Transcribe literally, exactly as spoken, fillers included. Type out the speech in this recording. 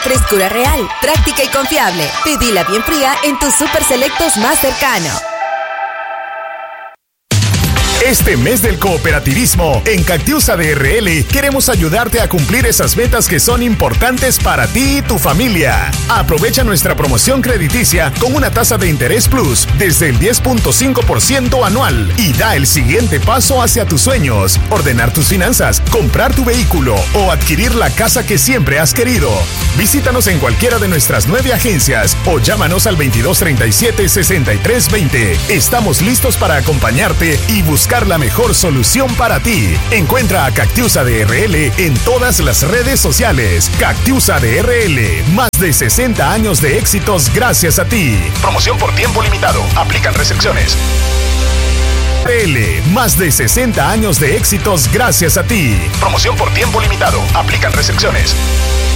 Frescura real, práctica y confiable. Pedila bien fría en tus Super Selectos más cercano. Este mes del cooperativismo, en Cactiusa D R L queremos ayudarte a cumplir esas metas que son importantes para ti y tu familia. Aprovecha nuestra promoción crediticia con una tasa de interés plus desde el diez punto cinco por ciento anual y da el siguiente paso hacia tus sueños: ordenar tus finanzas, comprar tu vehículo o adquirir la casa que siempre has querido. Visítanos en cualquiera de nuestras nueve agencias o llámanos al veintidós treinta y siete, sesenta y tres veinte. Estamos listos para acompañarte y buscar la mejor solución para ti. Encuentra a Cactiusa D R L en todas las redes sociales. Cactiusa D R L, más de sesenta años de éxitos gracias a ti. Promoción por tiempo limitado. Aplican restricciones. L, más de sesenta años de éxitos gracias a ti. Promoción por tiempo limitado. Aplican restricciones.